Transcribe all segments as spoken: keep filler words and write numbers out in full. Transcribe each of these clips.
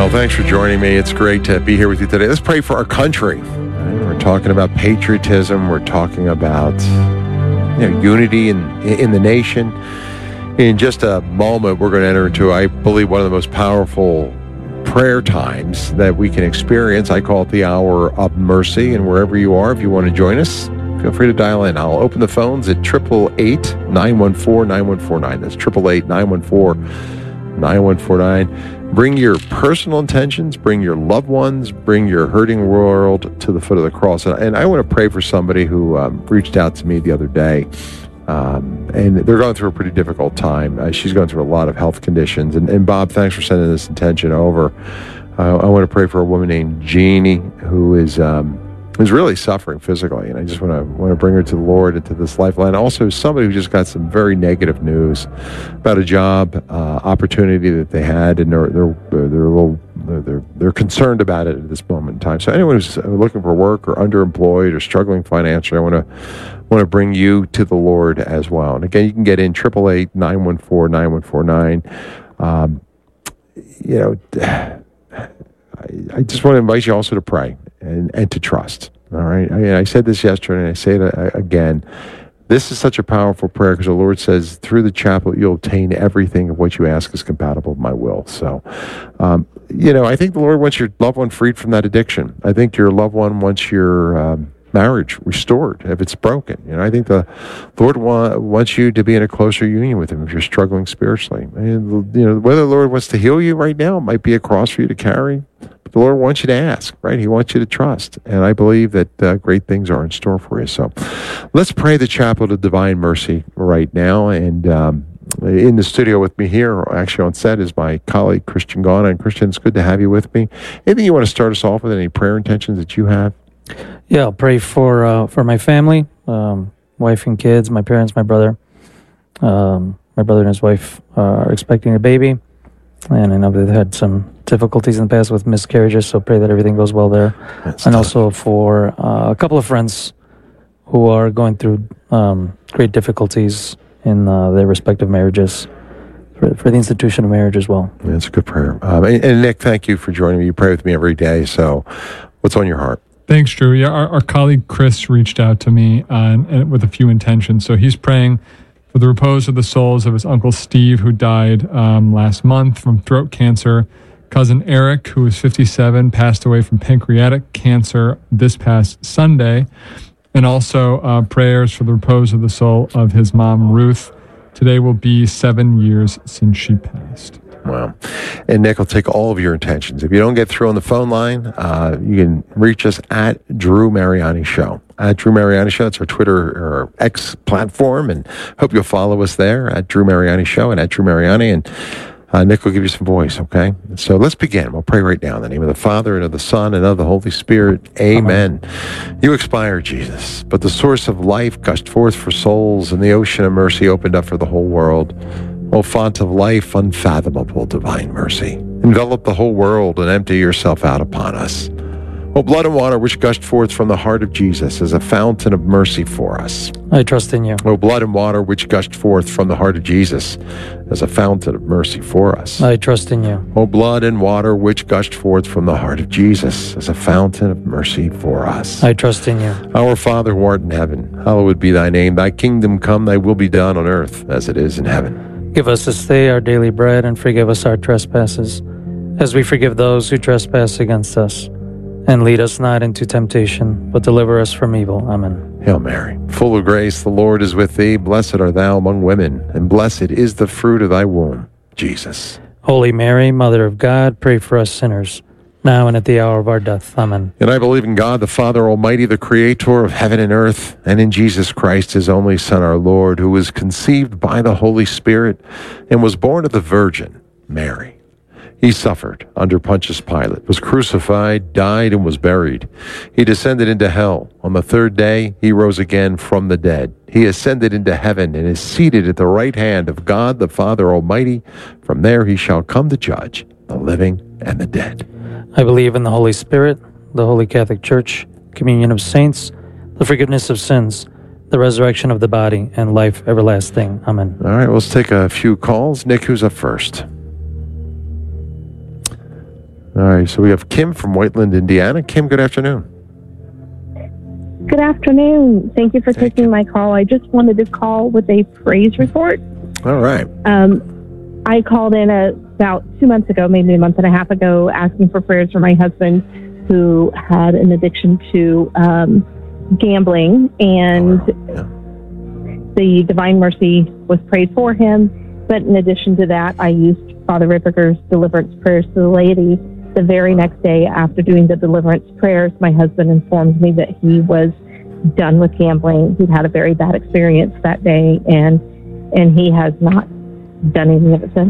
Well, thanks for joining me. It's great to be here with you today. Let's pray for our country. We're talking about patriotism. We're talking about you know, unity in, in the nation. In just a moment, we're going to enter into, I believe, one of the most powerful prayer times that we can experience. I call it the hour of mercy. And wherever you are, if you want to join us, feel free to dial in. I'll open the phones at eight eight eight, nine one four, nine one four nine. That's eight eight eight, nine one four, nine one four nine. Bring your personal intentions, bring your loved ones, bring your hurting world to the foot of the cross. And, and I want to pray for somebody who um, reached out to me the other day. Um, and they're going through a pretty difficult time. Uh, she's going through a lot of health conditions. And, and Bob, thanks for sending this intention over. Uh, I want to pray for a woman named Jeannie who is um, is really suffering physically. And I just want to want to bring her to the Lord and to this lifeline. Also, somebody who just got some very negative news about a job uh, opportunity that they had, and they're they're they're a little they're they're concerned about it at this moment in time. So anyone who's looking for work or underemployed or struggling financially, I want to want to bring you to the Lord as well. And again, you can get in eight eight eight, nine one four, nine one four nine. Um, you know, I, I just want to invite you also to pray and, and to trust. All right. I, I said this yesterday and I say it again. This is such a powerful prayer because the Lord says through the chapel, you'll obtain everything of what you ask is compatible with my will. So, um, you know, I think the Lord wants your loved one freed from that addiction. I think your loved one wants your um, marriage restored if it's broken. You know, I think the Lord wa- wants you to be in a closer union with him if you're struggling spiritually. And, you know, whether the Lord wants to heal you right now, it might be a cross for you to carry. But the Lord wants you to ask, right? He wants you to trust. And I believe that uh, great things are in store for you. So let's pray the chapel of divine mercy right now. And um, in the studio with me here, actually on set, is my colleague, Christian Gauna. And Christian, it's good to have you with me. Anything you want to start us off with? Any prayer intentions that you have? Yeah, I'll pray for uh, for my family, um, wife and kids, my parents, my brother. Um, my brother and his wife uh, are expecting a baby. And I know they've had some difficulties in the past with miscarriages, so pray that everything goes well there. That's and tough. Also for uh, a couple of friends who are going through um, great difficulties in uh, their respective marriages, for, for the institution of marriage as well. Yeah, that's a good prayer. Um, and, and Nick, thank you for joining me. You pray with me every day, so what's on your heart? Thanks, Drew. Yeah, our, our colleague Chris reached out to me uh, and, with a few intentions. So he's praying for the repose of the souls of his uncle Steve, who died um, last month from throat cancer. Cousin Eric, who was fifty-seven, passed away from pancreatic cancer this past Sunday. And also uh, prayers for the repose of the soul of his mom, Ruth. Today will be seven years since she passed. Wow. And Nick will take all of your intentions. If you don't get through on the phone line, uh, you can reach us at Drew Mariani Show. At Drew Mariani Show. It's our Twitter or X platform, and hope you'll follow us there at Drew Mariani Show and at Drew Mariani. And uh, Nick will give you some voice, okay? So let's begin. We'll pray right now in the name of the Father, and of the Son, and of the Holy Spirit. Amen. Amen. You expired, Jesus, but the source of life gushed forth for souls, and the ocean of mercy opened up for the whole world. O font of life, unfathomable divine mercy, envelop the whole world and empty yourself out upon us. O blood and water which gushed forth from the heart of Jesus as a fountain of mercy for us. I trust in you. O blood and water which gushed forth from the heart of Jesus as a fountain of mercy for us. I trust in you. O blood and water which gushed forth from the heart of Jesus as a fountain of mercy for us. I trust in you. Our Father who art in heaven, hallowed be thy name. Thy kingdom come, thy will be done on earth as it is in heaven. Give us this day our daily bread, and forgive us our trespasses, as we forgive those who trespass against us. And lead us not into temptation, but deliver us from evil. Amen. Hail Mary, full of grace, the Lord is with thee. Blessed art thou among women, and blessed is the fruit of thy womb, Jesus. Holy Mary, Mother of God, pray for us sinners, now and at the hour of our death. Amen. And I believe in God, the Father Almighty, the Creator of heaven and earth, and in Jesus Christ, his only Son, our Lord, who was conceived by the Holy Spirit and was born of the Virgin Mary. He suffered under Pontius Pilate, was crucified, died, and was buried. He descended into hell. On the third day, he rose again from the dead. He ascended into heaven and is seated at the right hand of God, the Father Almighty. From there he shall come to judge the living and the dead. I believe in the Holy Spirit, the Holy Catholic Church, communion of saints, the forgiveness of sins, the resurrection of the body, and life everlasting. Amen. All right, let's take a few calls. Nick, who's up first? All right, so we have Kim from Whiteland, Indiana. Kim, good afternoon. Good afternoon. Thank you for Thank taking you. my call. I just wanted to call with a praise report. All right. Um, I called in a, about two months ago, maybe a month and a half ago, asking for prayers for my husband who had an addiction to um, gambling, and oh, wow. yeah. the Divine Mercy was prayed for him. But in addition to that, I used Father Ripperger's deliverance prayers to the laity. The very next day after doing the deliverance prayers, my husband informed me that he was done with gambling. He'd had a very bad experience that day, and and he has not done anything of it since.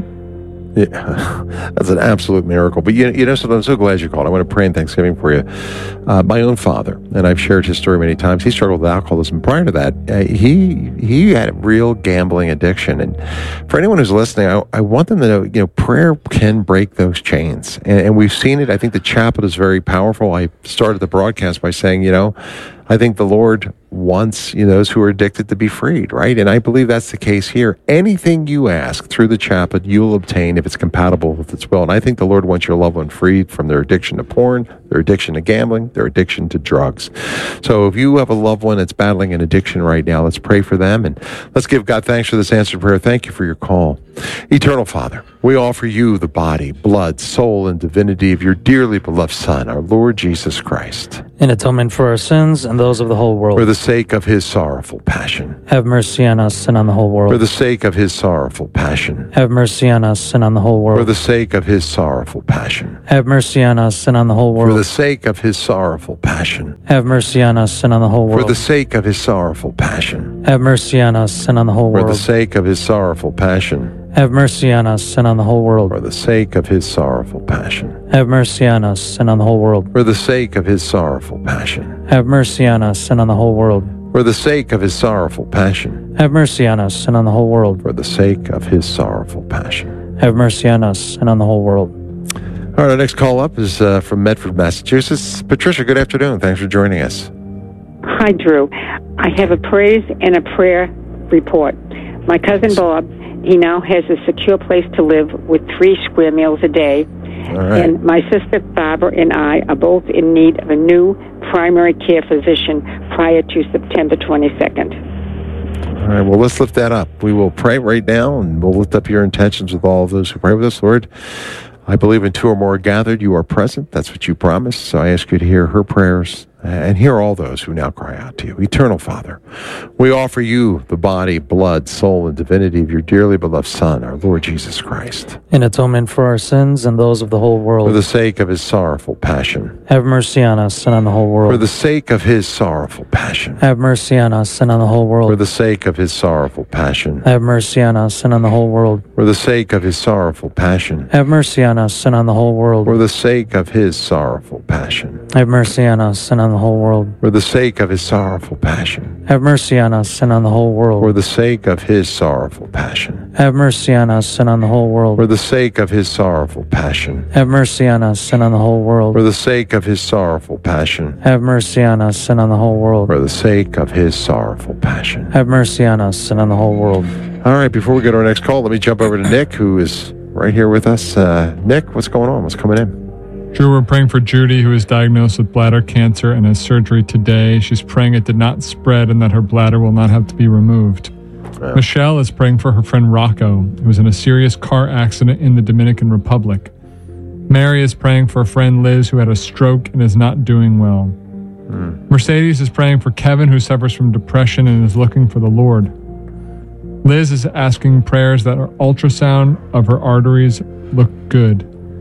Yeah, that's an absolute miracle. But you, you know something, I'm so glad you called. I want to pray in Thanksgiving for you. Uh, my own father, and I've shared his story many times, he struggled with alcoholism. Prior to that, uh, he he had a real gambling addiction. And for anyone who's listening, I, I want them to know, you know, prayer can break those chains. And, and we've seen it. I think the chaplet is very powerful. I started the broadcast by saying, you know, I think the Lord wants, you know, those who are addicted to be freed, right? And I believe that's the case here. Anything you ask through the chaplet, you will obtain if it's compatible with its will. And I think the Lord wants your loved one freed from their addiction to porn, their addiction to gambling, their addiction to drugs. So if you have a loved one that's battling an addiction right now, let's pray for them. And let's give God thanks for this answered prayer. Thank you for your call. Eternal Father, we offer you the body, blood, soul, and divinity of your dearly beloved Son, our Lord Jesus Christ, in atonement for our sins and those of the whole world. For the sake of his sorrowful passion. Have mercy on us and on the whole world. For the sake of his sorrowful passion. Have mercy on us and on the whole world. For the sake of his sorrowful passion. Have mercy on us and on the whole world. For the sake of his sorrowful passion. Have mercy on us and on the whole world. For the sake of his sorrowful passion. Have mercy on us and on the whole world. For the sake of his sorrowful passion. Have mercy on us and on the whole world. For the sake of his sorrowful passion. Have mercy on us and on the whole world. For the sake of his sorrowful passion. Have mercy on us and on the whole world. For the sake of his sorrowful passion. Have mercy on us and on the whole world. For the sake of his sorrowful passion. Have mercy on us and on the whole world. All right, our next call up is uh, from Medford, Massachusetts. Patricia, good afternoon. Thanks for joining us. Hi, Drew. I have a praise and a prayer report. My cousin Bob, he now has a secure place to live with three square meals a day. All right. And my sister Barbara and I are both in need of a new primary care physician prior to September twenty-second. All right, well, let's lift that up. We will pray right now, and we'll lift up your intentions with all of those who pray with us, Lord. I believe in two or more gathered, you are present. That's what you promised. So I ask you to hear her prayers and hear all those who now cry out to you. Eternal Father, we offer you the body, blood, soul, and divinity of your dearly beloved Son, our Lord Jesus Christ, in atonement for our sins and those of the whole world. For the sake of his sorrowful passion. Have mercy on us and on the whole world. For the sake of his sorrowful passion. Have mercy on us and on the whole world. For the sake of his sorrowful passion. Have mercy on us and on the whole world. For the sake of his sorrowful passion. Have mercy on us and on the whole world. For the sake of his sorrowful passion. Have mercy on us and on the whole world. For the sake of his sorrowful passion. Have mercy on us and on the whole world. For the sake of his sorrowful passion. Have mercy on us and on the whole world. For the sake of his sorrowful passion. Have mercy on us and on the whole world. For the sake of his sorrowful passion. Have mercy on us and on the whole world. For the sake of his sorrowful passion. Have mercy on us and on the whole world. All right, before we go to our next call, let me jump over to Nick, who is right here with us. Uh, Nick, what's going on? What's coming in? Drew, we're praying for Judy, who is diagnosed with bladder cancer and has surgery today. She's praying it did not spread and that her bladder will not have to be removed. Yeah. Michelle is praying for her friend Rocco, who was in a serious car accident in the Dominican Republic. Mary is praying for a friend Liz, who had a stroke and is not doing well. Mm. Mercedes is praying for Kevin, who suffers from depression and is looking for the Lord. Liz is asking prayers that her ultrasound of her arteries look good.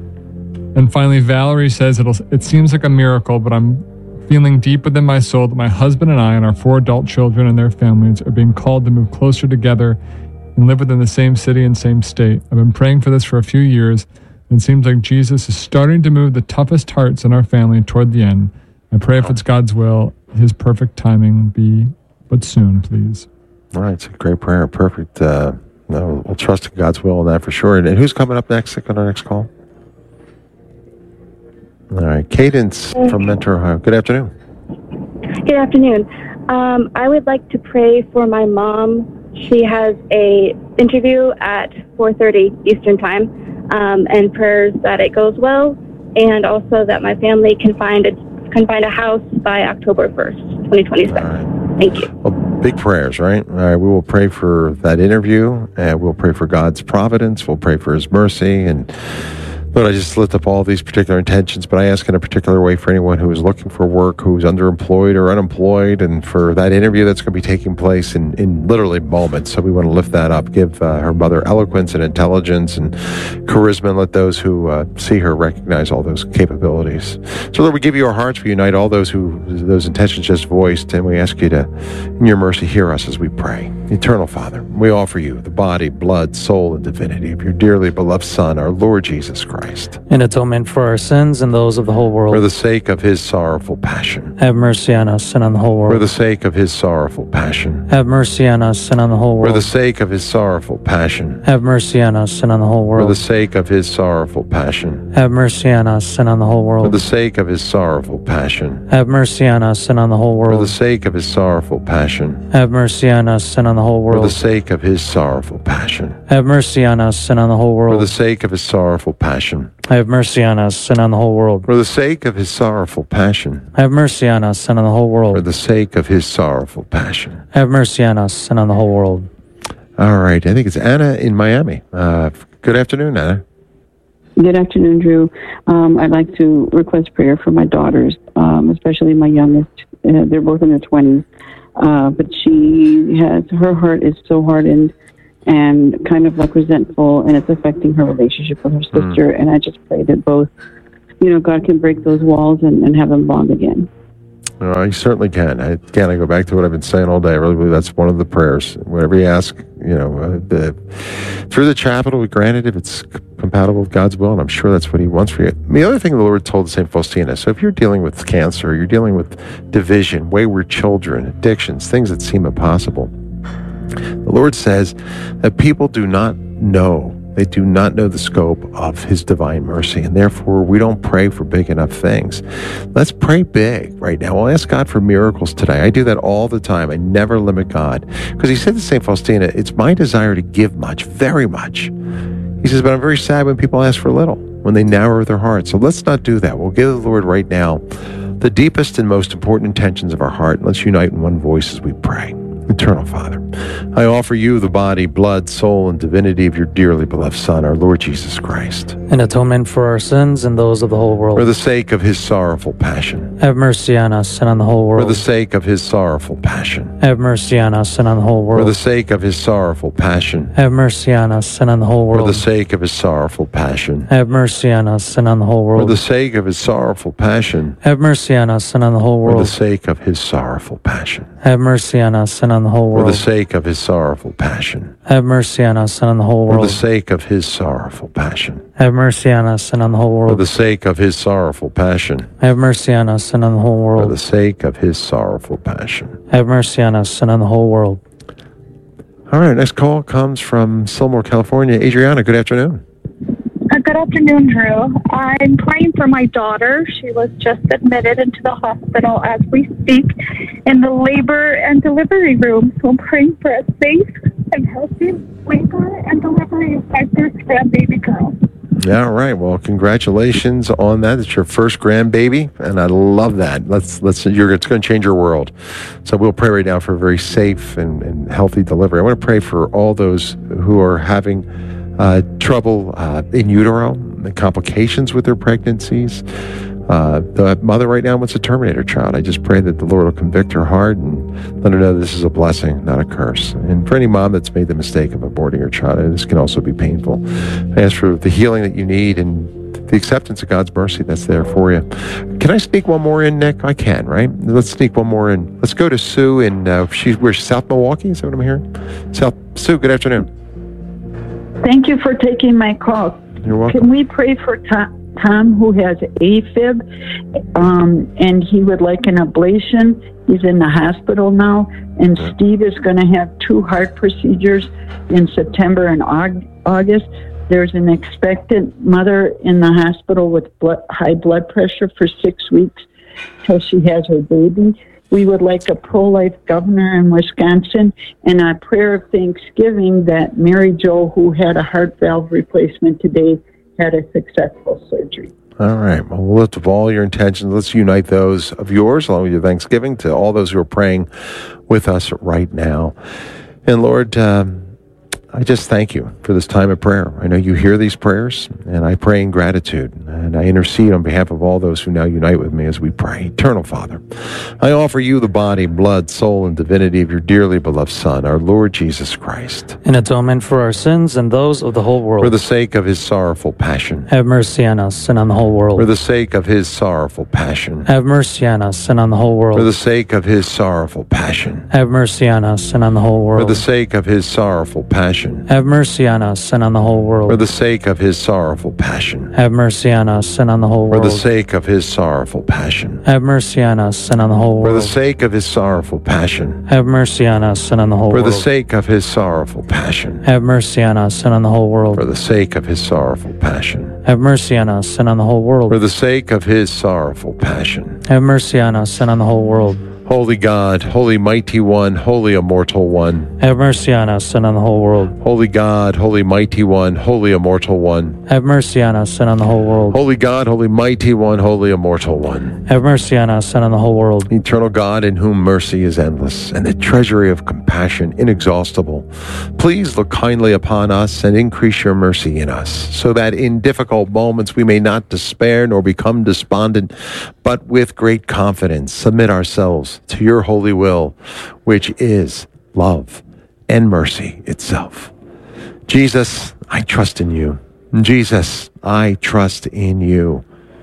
And finally, Valerie says, It'll, it seems like a miracle, but I'm feeling deep within my soul that my husband and I and our four adult children and their families are being called to move closer together and live within the same city and same state. I've been praying for this for a few years, and it seems like Jesus is starting to move the toughest hearts in our family toward the end. I pray if it's God's will, his perfect timing be, but soon, please. All right, it's a great prayer. Perfect. Uh, no, we'll trust in God's will on that for sure. And, and who's coming up next on our next call? All right, Cadence from Mentor, Ohio. Good afternoon. Good afternoon. Um, I would like to pray for my mom. She has a interview at four thirty Eastern Time, um, and prayers that it goes well and also that my family can find a, can find a house by October first, twenty twenty-seven. All right. Thank you. Well, big prayers, right? All right, we will pray for that interview, and we'll pray for God's providence. We'll pray for His mercy, and Lord, I just lift up all these particular intentions, but I ask in a particular way for anyone who is looking for work, who's underemployed or unemployed, and for that interview that's going to be taking place in, in literally moments. So we want to lift that up, give uh, her mother eloquence and intelligence and charisma, and let those who uh, see her recognize all those capabilities. So Lord, we give you our hearts. We unite all those who those intentions just voiced, and we ask you to, in your mercy, hear us as we pray. Eternal Father, we offer you the body, blood, soul, and divinity of your dearly beloved Son, our Lord Jesus Christ. In atonement for our sins and those of the whole world. For the sake of his sorrowful passion. Have mercy on us and on the whole world. For the sake of his sorrowful passion. Have mercy on us and on the whole world. For the sake of his sorrowful passion. Have mercy on us and on the whole world. For the sake of his sorrowful passion. Have mercy on us and on the whole world. For the sake of his sorrowful passion. Have mercy on us and on the whole world. For the sake of his sorrowful passion. Have mercy on us and on the whole world. For the sake of his sorrowful passion. Have mercy on us and on the whole world. For the sake of his sorrowful passion. Have mercy on us and on the whole world. For the sake of his sorrowful passion. Have mercy on us and on the whole world. For the sake of his sorrowful passion. Have mercy on us and on the whole world. All right. I think it's Anna in Miami. Uh, good afternoon, Anna. Good afternoon, Drew. Um, I'd like to request prayer for my daughters, um, especially my youngest. Uh, they're both in their twenties. Uh, but she has, her heart is so hardened and kind of like resentful, and it's affecting her relationship with her sister. Mm. And I just pray that both, you know, God can break those walls and, and have them bond again. Oh, you certainly can. I, again, I go back to what I've been saying all day. I really believe that's one of the prayers. Whatever you ask, you know, uh, the, through the chapel, we grant it if it's compatible with God's will, and I'm sure that's what He wants for you. The other thing the Lord told Saint Faustina, so if you're dealing with cancer, you're dealing with division, wayward children, addictions, things that seem impossible, the Lord says that people do not know. They do not know the scope of His divine mercy, and therefore we don't pray for big enough things. Let's pray big right now. I'll ask God for miracles today. I do that all the time. I never limit God, because He said to Saint Faustina, it's my desire to give much, very much. He says, but I'm very sad when people ask for little, when they narrow their hearts. So let's not do that. We'll give the Lord right now the deepest and most important intentions of our heart. Let's unite in one voice as we pray. Eternal Father, I offer you the body, blood, soul, and divinity of your dearly beloved Son, our Lord Jesus Christ. In atonement for our sins and those of the whole world. For the sake of His sorrowful passion. Have mercy on us and on the whole world. For the sake of His sorrowful passion. Have mercy on us and on the whole world. For the sake of His sorrowful passion. Have mercy on us and on the whole world. For the sake of His sorrowful passion. Have mercy on us and on the whole world. For the sake of His sorrowful passion. Have mercy on us and on the whole world. For the sake of His sorrowful passion. Have mercy on us and on the whole world. For the sake of His sorrowful passion. Have mercy on us and on the whole world. For the sake of His sorrowful passion. Have mercy on us and on the whole world. For the sake of His sorrowful passion. Have mercy on us and on the whole world. For the sake of His sorrowful passion. Have mercy on us and on the whole world. All right, next call comes from Silmore, California. Adriana, good afternoon. Uh, good afternoon, Drew. I'm praying for my daughter. She was just admitted into the hospital as we speak in the labor and delivery room. So I'm praying for a safe and healthy labor and delivery of my first grandbaby girl. Yeah, all right. Well, congratulations on that. It's your first grandbaby, and I love that. Let's let's. You're, it's going to change your world. So we'll pray right now for a very safe and, and healthy delivery. I want to pray for all those who are having Uh, trouble uh, in utero, the complications with their pregnancies. Uh, the mother right now wants to terminate her child. I just pray that the Lord will convict her heart and let her know this is a blessing, not a curse. And for any mom that's made the mistake of aborting her child, this can also be painful. I ask for the healing that you need and the acceptance of God's mercy that's there for you. Can I sneak one more in, Nick? I can, right? Let's sneak one more in. Let's go to Sue in, uh, she's, where's South Milwaukee? Is that what I'm hearing? South, Sue, good afternoon. Thank you for taking my call. You're welcome. Can we pray for Tom, Tom who has AFib, um, and he would like an ablation? He's in the hospital now, and okay. Steve is going to have two heart procedures in September and August. There's an expectant mother in the hospital with blood, high blood pressure for six weeks till she has her baby. We would like a pro-life governor in Wisconsin, and a prayer of thanksgiving that Mary Jo, who had a heart valve replacement today, had a successful surgery. All right. Well, we'll lift up all your intentions. Let's unite those of yours along with your thanksgiving to all those who are praying with us right now. And Lord, um, I just thank you for this time of prayer. I know you hear these prayers, and I pray in gratitude, and I intercede on behalf of all those who now unite with me as we pray. Eternal Father, I offer you the body, blood, soul, and divinity of your dearly beloved Son, our Lord Jesus Christ, in atonement for our sins and those of the whole world. For the sake of his sorrowful passion. Have mercy on us and on the whole world. For the sake of his sorrowful passion. Have mercy on us and on the whole world. For the sake of his sorrowful passion. Have mercy on us and on the whole world. For the sake of his sorrowful passion. Have mercy on us and on the whole world. For the sake of his sorrowful passion. Have mercy on us and on the whole world. For the sake of his sorrowful passion. Have mercy on us and on the whole world. For the sake of his sorrowful passion. Have mercy on us and on the whole For world. the sake of his sorrowful passion. Have mercy on us and on the whole world. For the sake of his sorrowful passion. Have mercy on us and on the whole world. For the sake of his sorrowful passion. Have mercy on us and on the whole world. Holy God, Holy Mighty One, Holy Immortal One. Have mercy on us and on the whole world. Holy God, Holy Mighty One, Holy Immortal One. Have mercy on us and on the whole world. Holy God, Holy Mighty One, Holy Immortal One. Have mercy on us and on the whole world. Eternal God, in whom mercy is endless, and the treasury of compassion inexhaustible, please look kindly upon us and increase your mercy in us, so that in difficult moments we may not despair nor become despondent, but with great confidence submit ourselves to your holy will, which is love and mercy itself. Jesus, I trust in you. Jesus, I trust in you.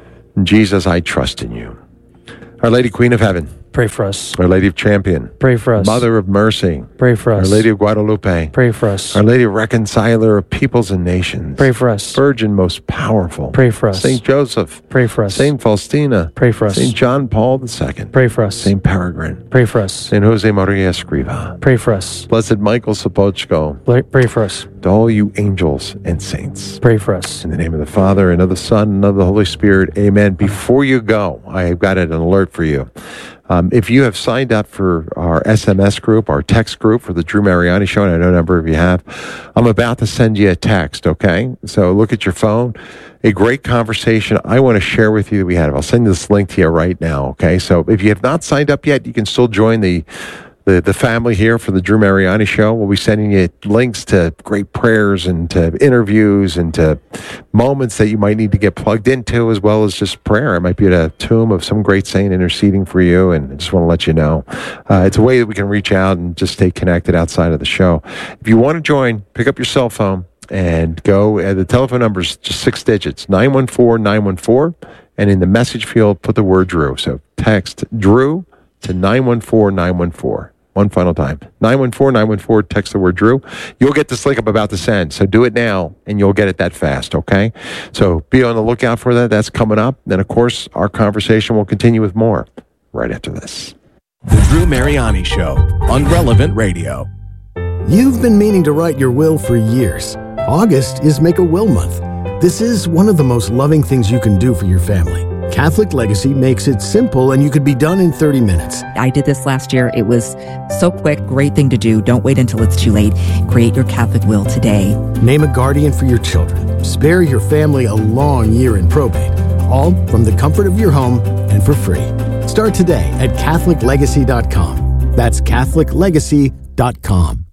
Jesus, I trust in you. Our Lady Queen of Heaven, pray for us. Our Lady of Champion, pray for us. Mother of Mercy, pray for us. Our Lady of Guadalupe, pray for us. Our Lady of Reconciler of Peoples and Nations, pray for us. Virgin most powerful, pray for us. Saint Joseph, pray for us. Saint Faustina, pray for us. Saint John Paul the Second, pray for us. Saint Peregrine, pray for us. Saint Jose Maria Escriva, pray for us. Blessed Michael Sopochko, pray for us. To all you angels and saints, pray for us. In the name of the Father, and of the Son, and of the Holy Spirit, amen. Before you go, I have got an alert for you. Um, if you have signed up for our S M S group, our text group for the Drew Mariani Show, and I know a number of you have, I'm about to send you a text, okay? So look at your phone. A great conversation I want to share with you that we had. I'll send this link to you right now, okay? So if you have not signed up yet, you can still join the The, the family here for the Drew Mariani Show. We'll be sending you links to great prayers and to interviews and to moments that you might need to get plugged into, as well as just prayer. I might be at a tomb of some great saint interceding for you, and I just want to let you know. Uh, it's a way that we can reach out and just stay connected outside of the show. If you want to join, pick up your cell phone and go. Uh, the telephone number is just six digits, nine one four, nine one four, and in the message field, put the word Drew. So text Drew to nine one four, nine one four. One final time, nine one four, nine one four, text the word Drew. You'll get this link I'm about to send, so do it now, and you'll get it that fast, okay? So be on the lookout for that. That's coming up. Then, of course, our conversation will continue with more right after this. The Drew Mariani Show on Relevant Radio. You've been meaning to write your will for years. August is Make a Will Month. This is one of the most loving things you can do for your family. Catholic Legacy makes it simple, and you could be done in thirty minutes. I did this last year. It was so quick. Great thing to do. Don't wait until it's too late. Create your Catholic will today. Name a guardian for your children. Spare your family a long year in probate. All from the comfort of your home and for free. Start today at Catholic Legacy dot com. That's Catholic Legacy dot com.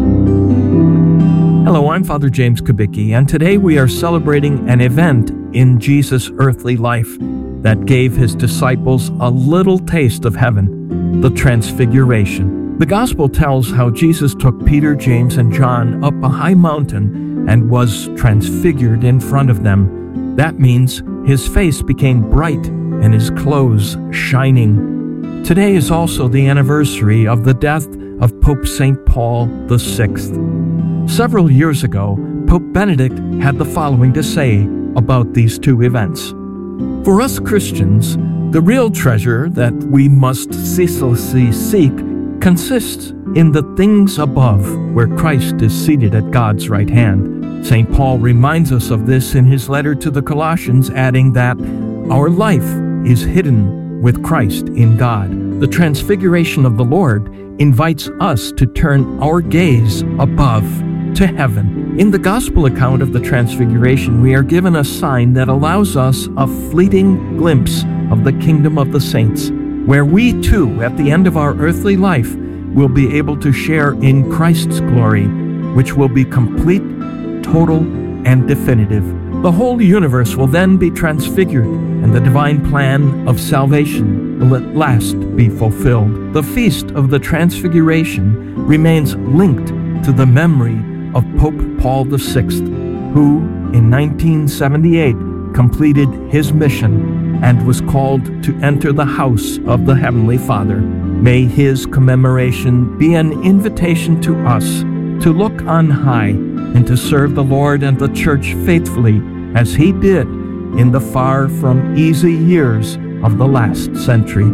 Hello, I'm Father James Kubicki, and today we are celebrating an event in Jesus' earthly life that gave his disciples a little taste of heaven, the Transfiguration. The Gospel tells how Jesus took Peter, James, and John up a high mountain and was transfigured in front of them. That means his face became bright and his clothes shining. Today is also the anniversary of the death of Pope Saint Paul the Sixth. Several years ago, Pope Benedict had the following to say about these two events. For us Christians, the real treasure that we must ceaselessly seek consists in the things above, where Christ is seated at God's right hand. Saint Paul reminds us of this in his letter to the Colossians, adding that our life is hidden with Christ in God. The transfiguration of the Lord invites us to turn our gaze above to heaven. In the gospel account of the Transfiguration, we are given a sign that allows us a fleeting glimpse of the kingdom of the saints, where we too, at the end of our earthly life, will be able to share in Christ's glory, which will be complete, total, and definitive. The whole universe will then be transfigured, and the divine plan of salvation will at last be fulfilled. The feast of the Transfiguration remains linked to the memory of Pope Paul the Sixth, who in nineteen seventy-eight completed his mission and was called to enter the house of the Heavenly Father. May his commemoration be an invitation to us to look on high and to serve the Lord and the Church faithfully as he did in the far from easy years of the last century.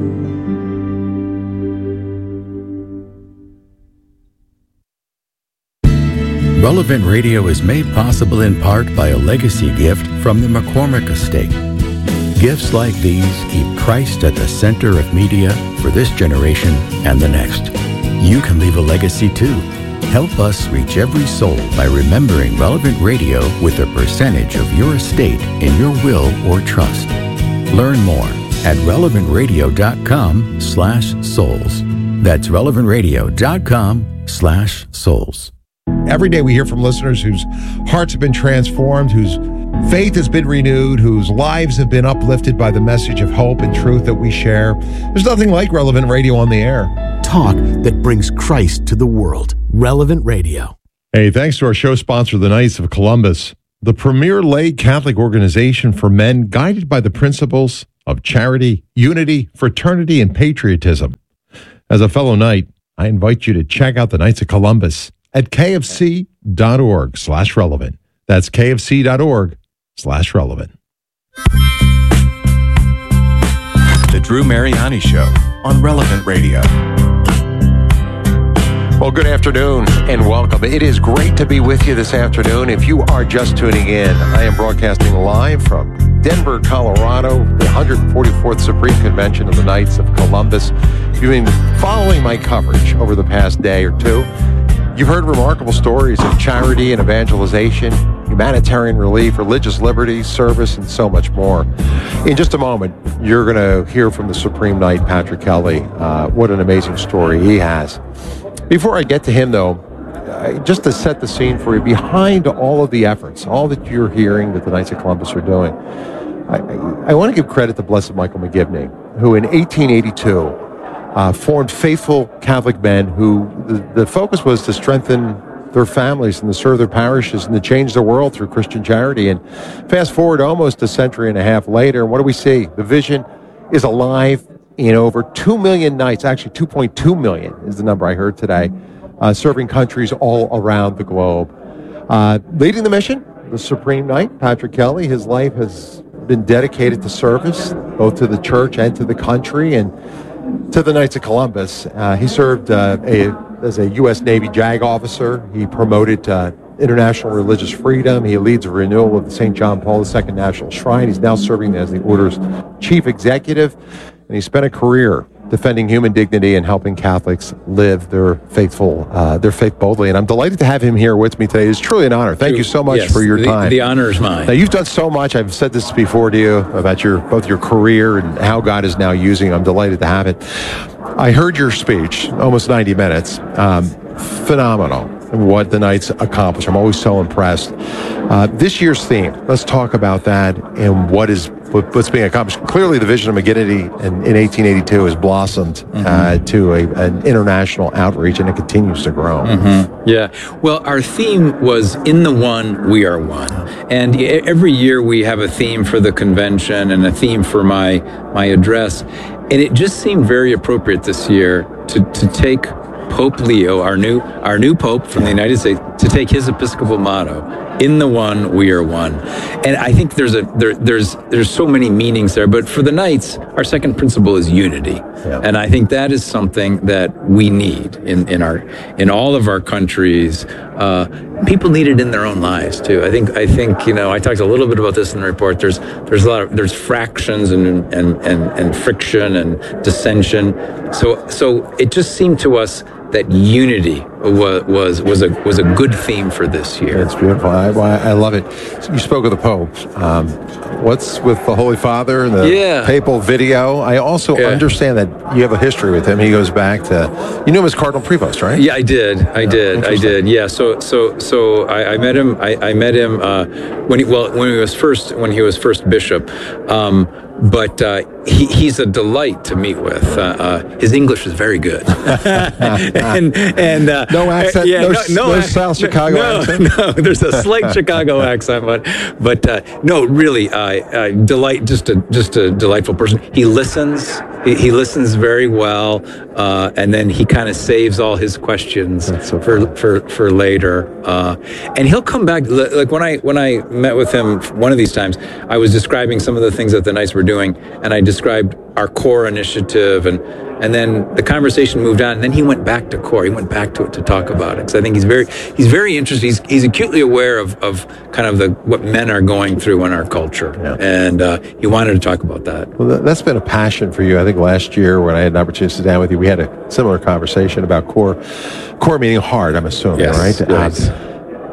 Relevant Radio is made possible in part by a legacy gift from the McCormick Estate. Gifts like these keep Christ at the center of media for this generation and the next. You can leave a legacy too. Help us reach every soul by remembering Relevant Radio with a percentage of your estate in your will or trust. Learn more at relevant radio dot com slash souls. That's relevant radio dot com slash souls. Every day we hear from listeners whose hearts have been transformed, whose faith has been renewed, whose lives have been uplifted by the message of hope and truth that we share. There's nothing like Relevant Radio on the air. Talk that brings Christ to the world. Relevant Radio. Hey, thanks to our show sponsor, the Knights of Columbus, the premier lay Catholic organization for men guided by the principles of charity, unity, fraternity, and patriotism. As a fellow Knight, I invite you to check out the Knights of Columbus at kfc.org slash relevant. That's kfc.org slash relevant. The Drew Mariani Show on Relevant Radio. Well, good afternoon and welcome. It is great to be with you this afternoon. If you are just tuning in, I am broadcasting live from Denver, Colorado, the one hundred forty-fourth Supreme Convention of the Knights of Columbus. You've been following my coverage over the past day or two. You've heard remarkable stories of charity and evangelization, humanitarian relief, religious liberty, service, and so much more. In just a moment, you're going to hear from the Supreme Knight, Patrick Kelly. Uh, what an amazing story he has. Before I get to him, though, uh, just to set the scene for you, behind all of the efforts, all that you're hearing that the Knights of Columbus are doing, I, I, I want to give credit to Blessed Michael McGivney, who in eighteen eighty-two uh, formed faithful Catholic men who the, the focus was to strengthen their families and to serve their parishes and to change the world through Christian charity. And fast forward almost a century and a half later, and what do we see? The vision is alive in over two million Knights, actually two point two million is the number I heard today, uh, serving countries all around the globe. Uh, leading the mission, the Supreme Knight, Patrick Kelly, his life has been dedicated to service, both to the church and to the country and to the Knights of Columbus. Uh, he served uh, a, as a U S Navy JAG officer. He promoted uh, international religious freedom. He leads a renewal of the Saint John Paul the Second National Shrine. He's now serving as the Order's chief executive, and he spent a career defending human dignity and helping Catholics live their faithful, uh, their faith boldly. And I'm delighted to have him here with me today. It's truly an honor. Thank you so much yes, for your the, time. The honor is mine. Now, you've done so much. I've said this before to you about your both your career and how God is now using you. I'm delighted to have it. I heard your speech, almost ninety minutes. Um, phenomenal. What the Knights accomplished. I'm always so impressed. Uh, this year's theme, let's talk about that and what is what, what's being accomplished. Clearly, the vision of McGivney in, in eighteen eighty-two has blossomed mm-hmm. uh, to a, an international outreach, and it continues to grow. Mm-hmm. Yeah. Well, our theme was "In the One, We Are One," and every year we have a theme for the convention and a theme for my my address, and it just seemed very appropriate this year to to take Pope Leo, our new our new Pope from the United States, to take his Episcopal motto, "In the One, we are one." And I think there's a there, there's there's so many meanings there. But for the Knights, our second principle is unity, yeah. And I think that is something that we need in, in our in all of our countries. Uh, people need it in their own lives too. I think I think you know I talked a little bit about this in the report. There's there's a lot of there's fractions and and and, and friction and dissension. So so it just seemed to us that unity was was was a was a good theme for this year. It's beautiful. I, I love it. You spoke of the Pope. Um, what's with the Holy Father and the yeah. papal video? I also yeah. understand that you have a history with him. He goes back to, you knew him as Cardinal Prevost, right? Yeah, I did. I yeah, did. I did. Yeah. So so so I, I met him. I, I met him uh, when he well when he was first when he was first bishop. Um, But uh, he, he's a delight to meet with. Uh, uh, his English is very good, and and uh, no accent, yeah, no, no, no, no ac- South Chicago no, accent. No, there's a slight Chicago accent, but but uh, no, really, uh, uh, delight, just a just a delightful person. He listens. He, he listens very well, uh, and then he kind of saves all his questions so for, for for later. Uh, and he'll come back. Like when I when I met with him one of these times, I was describing some of the things that the Knights were doing, and I described our CORE initiative, and and then the conversation moved on, and then he went back to CORE. He went back to it to talk about it, because I think he's very he's very interested. He's he's acutely aware of, of kind of the what men are going through in our culture, yeah. and uh, he wanted to talk about that. Well, that's been a passion for you. I think last year when I had an opportunity to sit down with you, we had a similar conversation about CORE. CORE meaning hard, I'm assuming, yes, right? Yes. Um,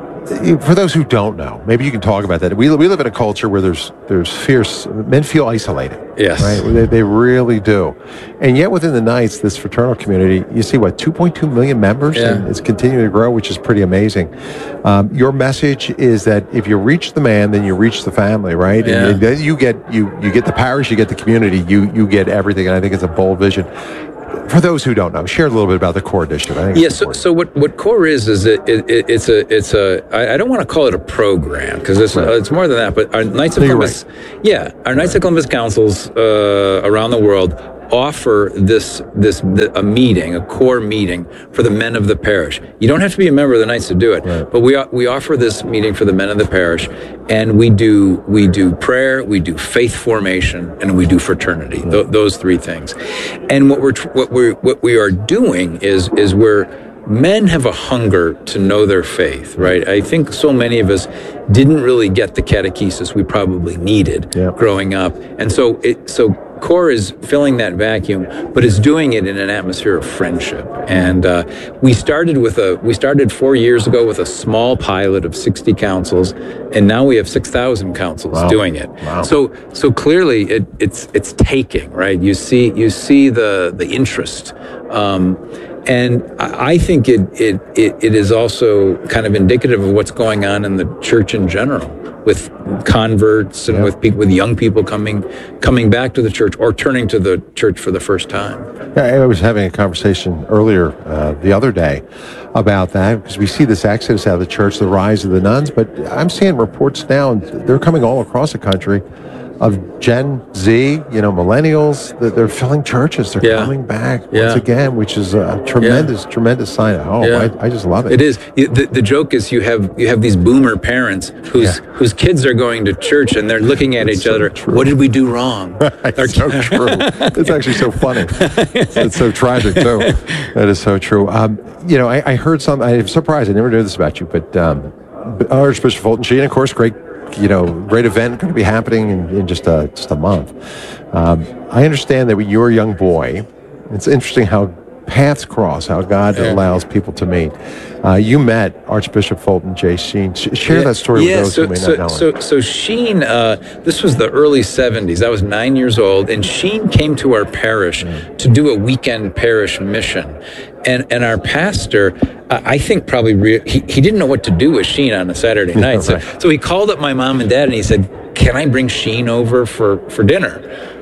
For those who don't know, maybe you can talk about that. We we live in a culture where there's there's fierce men feel isolated. Yes, right. They, they really do, and yet within the Knights, this fraternal community, you see what two point two million members, yeah. and it's continuing to grow, which is pretty amazing. Um, your message is that if you reach the man, then you reach the family, right? Yeah. And then you get you you get the parish, you get the community, you you get everything, and I think it's a bold vision. For those who don't know, share a little bit about the CORE initiative. I think yeah, so, so what, what CORE is is it, it, it it's a it's a I, I don't want to call it a program, because it's right. uh, it's more than that. But our Knights of no, Columbus, right. yeah, our Knights right. of Columbus councils uh, around the world offer this this the, a meeting, a CORE meeting for the men of the parish. You don't have to be a member of the Knights to do it, right. but we we offer this meeting for the men of the parish, and we do we do prayer, we do faith formation, and we do fraternity. Right. Th- those three things. And what we're what we what we are doing is is we're men have a hunger to know their faith, right? I think so many of us didn't really get the catechesis we probably needed yeah. growing up, and so it so. CORE is filling that vacuum, but is doing it in an atmosphere of friendship. And uh, we started with a we started four years ago with a small pilot of sixty councils, and now we have six thousand councils wow. doing it. Wow. So so clearly it, it's it's taking, right? You see you see the the interest. Um, And I think it, it it it is also kind of indicative of what's going on in the church in general, with converts and yeah. with people, with young people coming coming back to the church or turning to the church for the first time. Yeah, I was having a conversation earlier uh, the other day about that, because we see this exodus out of the church, the rise of the nuns, but I'm seeing reports now, they're coming all across the country, of Gen Z, you know, millennials, that they're filling churches. They're yeah. coming back yeah. once again, which is a tremendous, yeah. tremendous sign of hope. Yeah. I, I just love it. It is. The, the joke is you have you have these boomer parents whose yeah. whose kids are going to church, and they're looking at it's each so other. True. What did we do wrong? It's so true. It's actually so funny. It's, it's so tragic too. That is so true. Um, you know, I, I heard some. I'm surprised. I never knew this about you, but um, Archbishop Fulton Sheen, of course, great. You know, great event going to be happening in, in just a just a month. Um, I understand that when you were a young boy, it's interesting how paths cross, how God yeah. allows people to meet. Uh, you met Archbishop Fulton J. Sheen. Share yeah. that story yeah, with those so, who may so, not know so, it. So Sheen, uh, this was the early seventies. I was nine years old, and Sheen came to our parish mm. to do a weekend parish mission. And and our pastor, uh, I think probably, re- he, he didn't know what to do with Sheen on a Saturday night. So, right. so he called up my mom and dad, and he said, can I bring Sheen over for, for dinner?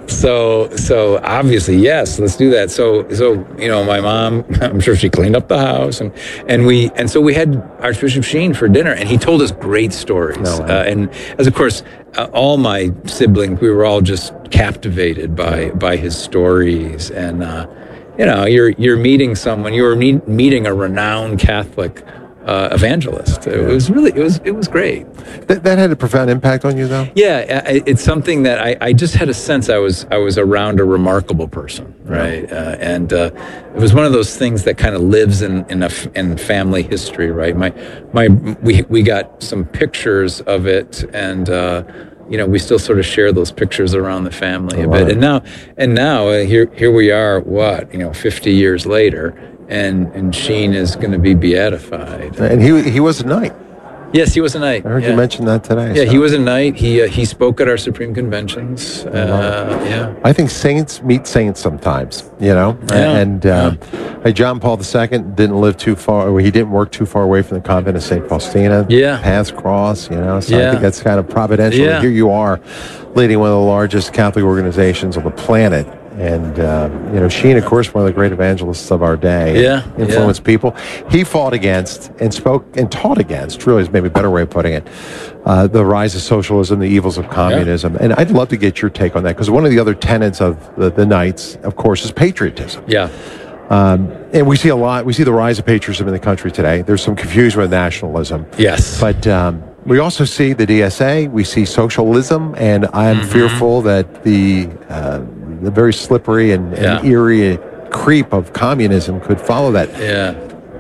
So, so obviously, yes, let's do that. So, so, you know, my mom, I'm sure she cleaned up the house, and, and we, and so we had Archbishop Sheen for dinner, and he told us great stories. No, uh, and as of course, uh, all my siblings, we were all just captivated by, by his stories. And, uh, you know, you're, you're meeting someone, you were meet, meeting a renowned Catholic Uh, evangelist. It was really, it was, it was great. That, that had a profound impact on you, though. Yeah, I, it's something that I, I just had a sense I was, I was around a remarkable person, right? Yeah. Uh, and uh, it was one of those things that kind of lives in in, a, in family history, right? My, my, we we got some pictures of it, and uh, you know, we still sort of share those pictures around the family a bit. And now, and now uh, here here we are. What, you know, fifty years later. and and Sheen is going to be beatified. And he he was a knight. Yes, he was a knight. I heard yeah. you mention that today. Yeah, so. he was a knight. He uh, he spoke at our Supreme Conventions. Uh, yeah. I think saints meet saints sometimes, you know. Yeah. And um, hey, John Paul the Second didn't live too far. Or he didn't work too far away from the convent of Saint Faustina. Yeah. Paths cross, you know. So Yeah. I think that's kind of providential. Yeah. Here you are, leading one of the largest Catholic organizations on the planet. And, uh, you know, Sheen, of course, one of the great evangelists of our day. Yeah, Influenced people. He fought against and spoke and taught against, really is maybe a better way of putting it, uh, the rise of socialism, the evils of communism. Yeah. And I'd love to get your take on that, because one of the other tenets of the, the Knights, of course, is patriotism. Yeah. Um, and we see a lot, we see the rise of patriotism in the country today. There's some confusion with nationalism. Yes. But um, we also see the D S A, we see socialism, and I'm Mm-hmm. fearful that the uh, the very slippery and, and Yeah. eerie creep of communism could follow that. Yeah.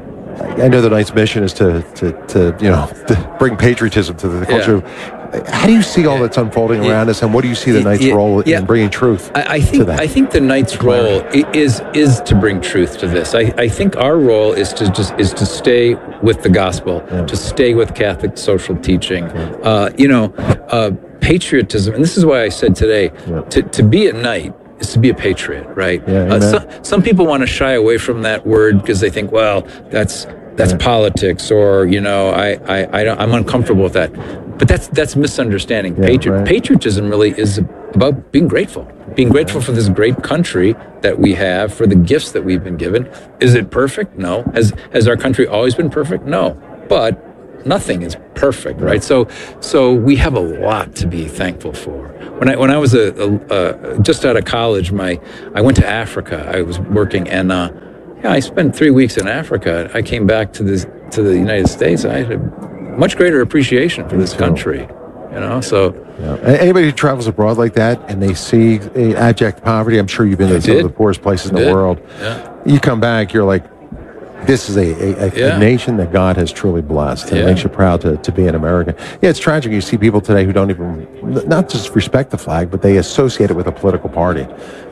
I know the Knight's mission is to, to, to you know, to bring patriotism to the culture. How do you see all that's unfolding Yeah. around us, and what do you see the Knight's Yeah. role Yeah. in bringing truth I, I to think that? I think the Knight's role i- is is to bring truth to this. I, I think our role is to just is to stay with the gospel, to stay with Catholic social teaching. Uh, you know, uh, patriotism, and this is why I said today, to to be a knight is to be a patriot, right? Yeah, uh, amen. some, some people want to shy away from that word because they think, well, that's that's politics, or you know, I I, I don't, I'm uncomfortable with that. But that's that's misunderstanding. Yeah, Patri- right. Patriotism really is about being grateful, being grateful for this great country that we have, for the gifts that we've been given. Is it perfect? No. Has has our country always been perfect? No. But nothing is perfect, right? So so we have a lot to be thankful for. When I when I was a, a, a just out of college, my I went to Africa. I was working, and uh, yeah, I spent three weeks in Africa. I came back to this to the United States. I had a much greater appreciation for this country, you know. So Yeah. Anybody who travels abroad like that and they see uh, abject poverty, I'm sure you've been I to some did. of the poorest places in I the did. world. Yeah. You come back, you're like, this is a, a, a, Yeah. a nation that God has truly blessed, and it Yeah. makes you proud to, to be an American. Yeah, it's tragic. You see people today who don't even, not just respect the flag, but they associate it with a political party.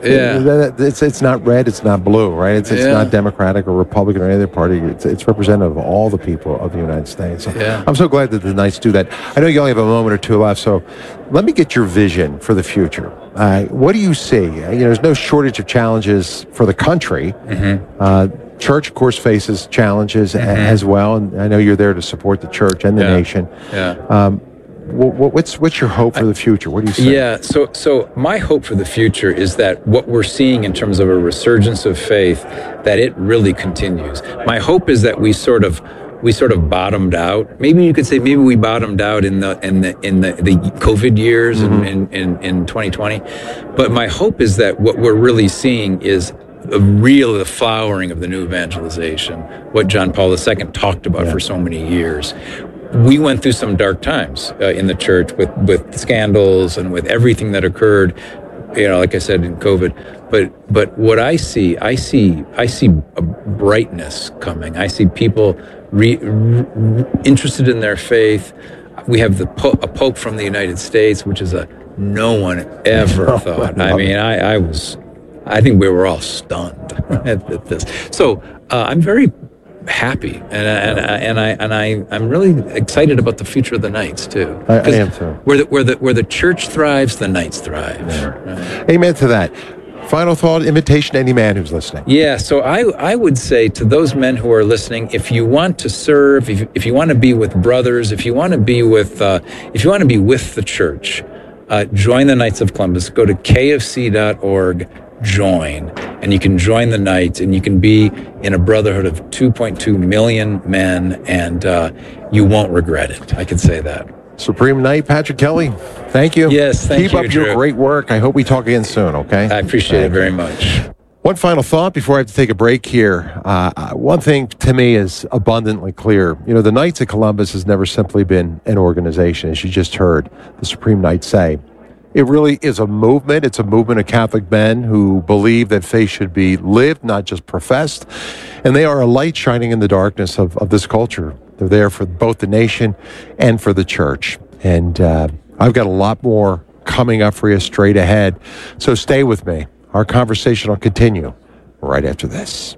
Yeah. It's, it's not red, it's not blue, right? It's, it's Yeah. not Democratic or Republican or any other party. It's, it's representative of all the people of the United States. So Yeah. I'm so glad that the Knights do that. I know you only have a moment or two left, so let me get your vision for the future. Uh, what do you see? Uh, you know, there's no shortage of challenges for the country. Mm-hmm. Uh, church, of course, faces challenges a- Mhm. as well, and I know you're there to support the church and the Yeah. nation. Yeah. Um, wh- wh- what's what's your hope for the future? What do you see? Yeah, so so my hope for the future is that what we're seeing in terms of a resurgence of faith, that it really continues. My hope is that we sort of we sort of bottomed out. Maybe you could say maybe we bottomed out in the in the in the, the COVID years Mm-hmm. in, in, in, in twenty twenty. But my hope is that what we're really seeing is a real the flowering of the new evangelization, what John Paul the Second talked about Yeah. for so many years. We went through some dark times uh, in the church with, with scandals and with everything that occurred, you know, like I said, in COVID. But but what I see, I see I see a brightness coming. I see people re, re, interested in their faith. We have the po- a pope from the United States, which is a no one ever thought. I mean, I, I was, I think we were all stunned at, at this. So uh, I'm very happy, and and and I and I I'm really excited about the future of the Knights too. I, I 'Cause am too. Where the where the where the church thrives, the Knights thrive. Right? Amen to that. Final thought, invitation to any man who's listening. Yeah, so I, I would say to those men who are listening, if you want to serve, if, if you want to be with brothers, if you want to be with, uh, if you want to be with the church, uh, join the Knights of Columbus. Go to k f c dot org, join, and you can join the Knights, and you can be in a brotherhood of two point two million men, and uh, you won't regret it. I can say that. Supreme Knight Patrick Kelly, thank you. Yes, thank Keep you, up your Drew. great work. I hope we talk again soon, okay? I appreciate it very much. One final thought before I have to take a break here. Uh, one thing to me is abundantly clear. You know, the Knights of Columbus has never simply been an organization, as you just heard the Supreme Knight say. It really is a movement. It's a movement of Catholic men who believe that faith should be lived, not just professed. And they are a light shining in the darkness of, of this culture. They're there for both the nation and for the church. And uh, I've got a lot more coming up for you straight ahead. So stay with me. Our conversation will continue right after this.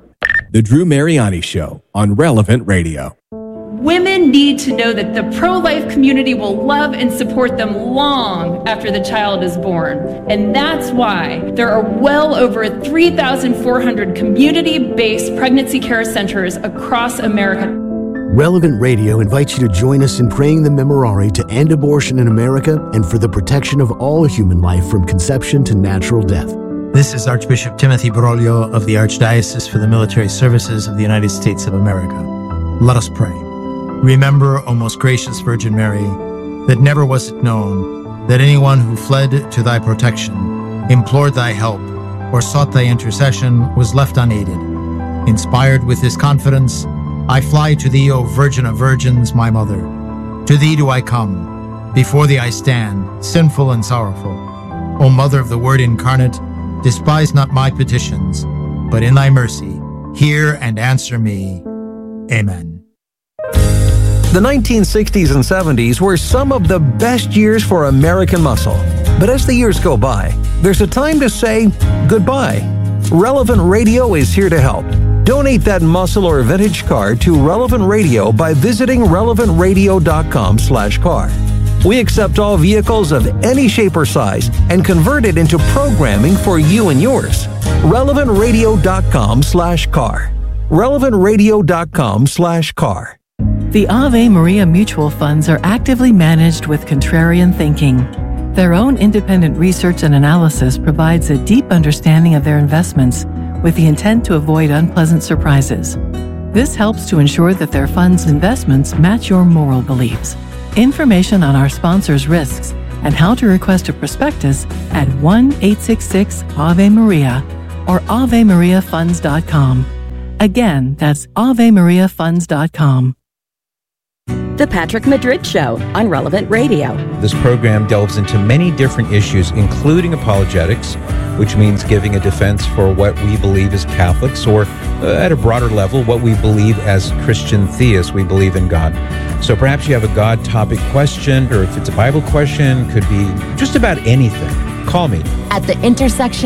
The Drew Mariani Show on Relevant Radio. Women need to know that the pro-life community will love and support them long after the child is born. And that's why there are well over three thousand four hundred community-based pregnancy care centers across America. Relevant Radio invites you to join us in praying the Memorare to end abortion in America and for the protection of all human life from conception to natural death. This is Archbishop Timothy Broglio of the Archdiocese for the Military Services of the United States of America. Let us pray. Remember, O most gracious Virgin Mary, that never was it known that anyone who fled to thy protection, implored thy help, or sought thy intercession was left unaided. Inspired with this confidence, I fly to thee, O Virgin of Virgins, my Mother. To thee do I come. Before thee I stand, sinful and sorrowful. O Mother of the Word incarnate, despise not my petitions, but in thy mercy, hear and answer me. Amen. The nineteen sixties and seventies were some of the best years for American muscle. But as the years go by, there's a time to say goodbye. Relevant Radio is here to help. Donate that muscle or vintage car to Relevant Radio by visiting relevant radio dot com slash car. We accept all vehicles of any shape or size and convert it into programming for you and yours. relevant radio dot com slash car. relevant radio dot com slash car. The Ave Maria Mutual Funds are actively managed with contrarian thinking. Their own independent research and analysis provides a deep understanding of their investments with the intent to avoid unpleasant surprises. This helps to ensure that their funds' investments match your moral beliefs. Information on our sponsors' risks and how to request a prospectus at one eight six six Ave Maria or ave maria funds dot com. Again, that's ave maria funds dot com. The Patrick Madrid Show on Relevant Radio. This program delves into many different issues, including apologetics, which means giving a defense for what we believe as Catholics, or uh, at a broader level, what we believe as Christian theists. We believe in God. So perhaps you have a God topic question, or if it's a Bible question, could be just about anything. Call me. At the intersection